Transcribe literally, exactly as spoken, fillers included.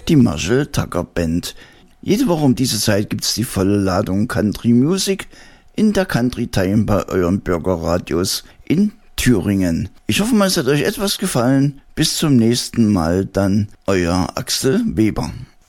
die Marshall Tucker Band. Jede Woche um diese Zeit gibt's die volle Ladung Country Music in der Country Time bei euren Bürgerradios in Thüringen. Ich hoffe mal, es hat euch etwas gefallen. Bis zum nächsten Mal, dann euer Axel Weber.